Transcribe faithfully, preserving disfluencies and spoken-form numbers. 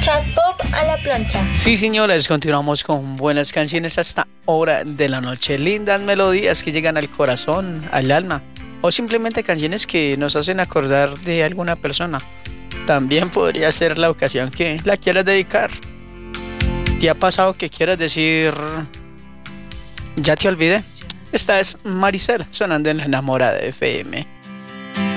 Escuchas Pop a la Plancha. Sí, señores, continuamos con buenas canciones hasta hora de la noche. Lindas melodías que llegan al corazón, al alma, o simplemente canciones que nos hacen acordar de alguna persona. También podría ser la ocasión que la quieras dedicar. ¿Te ha pasado que quieras decir ya te olvidé? Esta es Maricel sonando en la Enamorada F M.